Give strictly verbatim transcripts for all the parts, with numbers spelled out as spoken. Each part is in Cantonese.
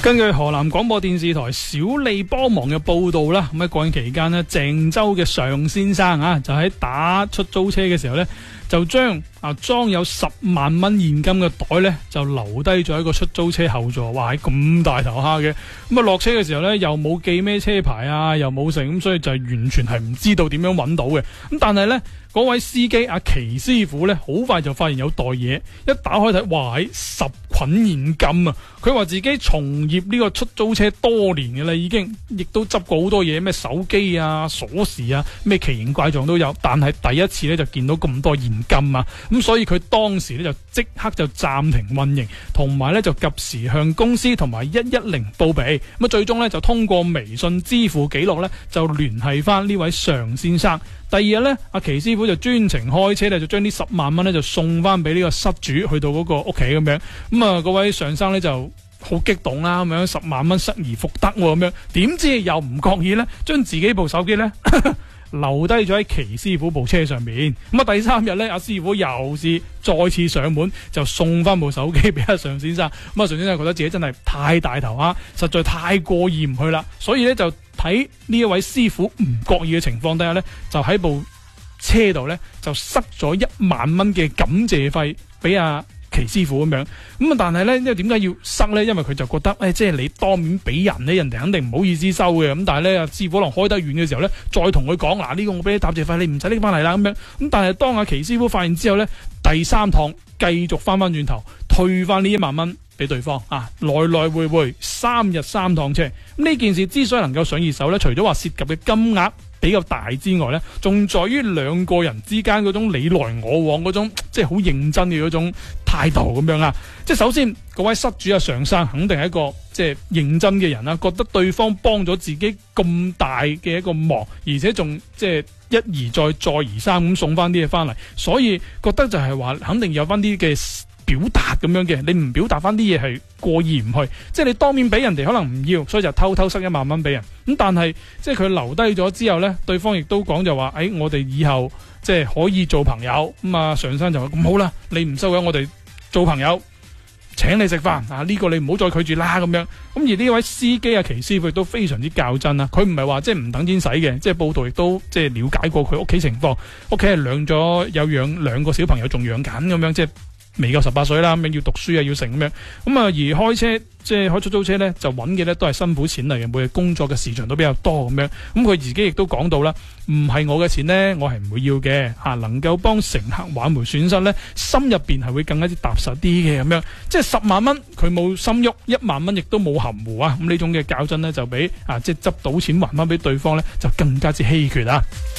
根據河南廣播電視台小利幫忙嘅報道啦，咁喺國慶期間呢，鄭州嘅常先生啊，就喺打出租車嘅時候呢，就將啊裝有十萬蚊現金嘅袋呢，就留低咗喺個出租車後座。哇，喺咁大頭蝦嘅，咁啊落車嘅時候呢，又冇記咩車牌啊，又冇剩，咁所以就完全係唔知道點樣揾到嘅。咁但係呢，嗰位司機阿祁師傅呢，好快就發現有袋嘢，一打開睇，哇，喺十捆現金啊！佢話自己從業呢個出租車多年嘅啦，已經亦都執過好多嘢，咩手機啊、鎖匙啊，咩奇形怪狀都有，但係第一次呢，就見到咁多現金啊！咁所以佢當時呢，就即刻就暫停運營，同埋呢，就及時向公司同埋一一零報備。咁啊最終呢，就通過微信支付記錄呢，就聯繫翻呢位常先生。第二日呢，阿祁師傅就專程開車咧，就將呢十萬蚊咧就送翻俾呢個失主去到嗰個屋企咁樣。咁啊，嗰位常生咧就好激動啦，咁樣十萬蚊失而復得咁樣。點知又唔覺意咧，將自己部手機咧留低咗喺祁師傅部車上面。咁啊，第三日咧，阿師傅又是再次上門，就送翻部手機俾阿常先生。咁啊，常先生覺得自己真係太大頭蝦，實在太過意唔去啦，所以咧就睇呢一位師傅唔覺意嘅情況底下呢，就喺部車度呢，就塞咗一萬蚊嘅感謝費俾阿祁師傅咁樣。咁啊，但係呢，因為點解要塞呢？因為佢就覺得誒、哎，即係你當面俾人呢，人哋肯定唔好意思收嘅。咁但係呢，阿師傅可能開得遠嘅時候呢，再同佢講嗱，呢個我俾你答謝費，你唔使拎翻嚟啦咁樣。咁但係當阿祁師傅發現之後呢，第三趟繼續翻翻轉頭退翻呢一萬蚊俾對方啊，來來回回三日三趟車。呢件事之所以能夠上熱搜呢，除咗話涉及嘅金額比較大之外呢，仲在於兩個人之間嗰種你來我往嗰種即係好認真嘅嗰種態度咁樣啊。即係首先嗰位失主啊，常生肯定係一個即係認真嘅人啦，覺得對方幫咗自己咁大嘅一個忙，而且仲即係一而再再而三咁送翻啲嘢翻嚟，所以覺得就係話肯定有翻啲嘅表達咁樣嘅，你唔表達翻啲嘢係過意唔去，即係你當面俾人哋可能唔要，所以就偷偷塞一萬蚊俾人。咁但係即係佢留低咗之後呢，對方亦都講就話，誒、哎，我哋以後即係可以做朋友。咁啊，常生就話咁好啦，你唔收嘅，我哋做朋友，請你食飯啊！呢、這個你唔好再拒絕啦咁樣。咁而呢位司機啊，祁師傅亦都非常之較真啦，佢唔係話即係唔等錢使嘅，即係報道亦都即係了解過佢屋企情況，屋企係養咗有養兩個小朋友，仲養緊咁樣，即係未夠十八歲啦，咁樣要讀書啊，要成咁樣。咁啊，而開車即係開出租車呢，就揾嘅呢都係辛苦錢嚟嘅，每日工作嘅時長都比較多咁樣。咁佢自己亦都講到啦，唔係我嘅錢呢，我係唔會要嘅嚇，能夠幫乘客挽回損失呢，心入邊係會更加之踏實啲嘅咁樣。即係十萬蚊佢冇心喐，一萬蚊亦都冇含糊啊。咁呢種嘅較真呢，就比啊即係執到錢還翻俾對方呢，就更加之稀缺啊。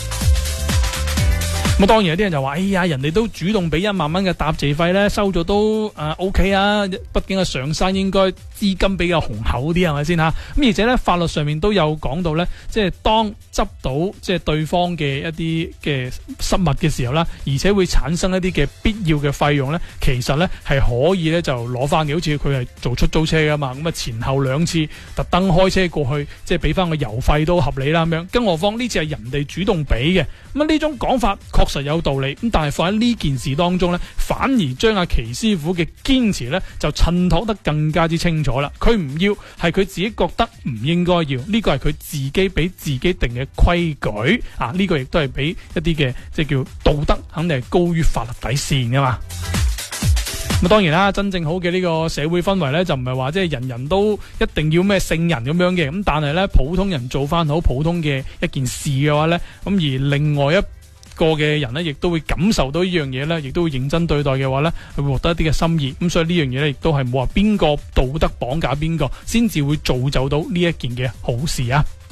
咁當然有啲人就話，哎呀，人哋都主動俾一萬蚊嘅答謝費咧，收咗都啊 OK 啊，畢竟係常生應該資金比較雄厚啲，係咪先吓？咁而且咧，法律上面都有講到咧，即係當執到即係對方嘅一啲嘅失物嘅時候啦，而且會產生一啲嘅必要嘅費用咧，其實咧係可以咧就攞翻嘅，好似佢係做出租車噶嘛，咁啊前後兩次特登開車過去，即係俾翻個油費都合理啦咁樣。更何況呢次係人哋主動俾嘅，咁啊呢種講法確實有道理，咁但係放喺呢件事當中呢，反而將阿祁師傅嘅堅持呢就襯托得更加之清楚啦。佢唔要係佢自己覺得唔應該要，呢個係佢自己俾自己定嘅規矩啊！呢個亦都係俾一啲嘅即係叫道德，肯定係高於法律底線噶嘛。咁當然啦，真正好嘅呢個社會氛圍呢，就唔係話即係人人都一定要咩聖人咁樣嘅，咁但係呢，普通人做翻好普通嘅一件事嘅話呢，咁而另外一個嘅人呢，亦都會感受到呢樣嘢呢，亦都會認真對待嘅話呢，佢會獲得一啲嘅心意。咁所以呢樣嘢呢，亦都係冇話邊個道德綁架邊個，先至會造就到呢一件嘅好事啊！